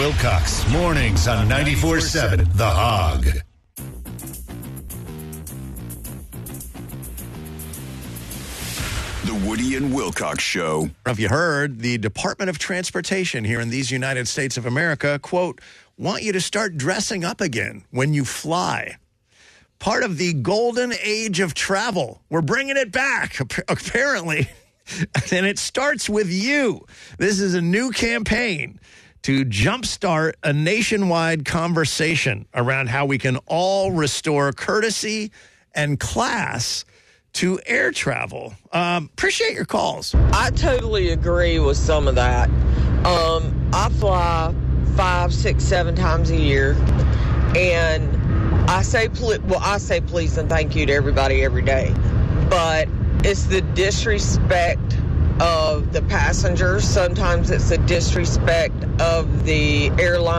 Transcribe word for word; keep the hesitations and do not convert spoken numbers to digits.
Wilcox, mornings on ninety-four seven The Hog. The Woody and Wilcox Show. Have you heard the Department of Transportation here in these United States of America, quote, want you to start dressing up again when you fly. Part of the golden age of travel. We're bringing it back, apparently. And it starts with you. This is a new campaign to jumpstart a nationwide conversation around how we can all restore courtesy and class to air travel. Um, appreciate your calls. I totally agree with some of that. Um, I fly five, six, seven times a year, and I say, pl- well, I say please and thank you to everybody every day, but it's the disrespect of the passengers. Sometimes it's the disrespect of the airline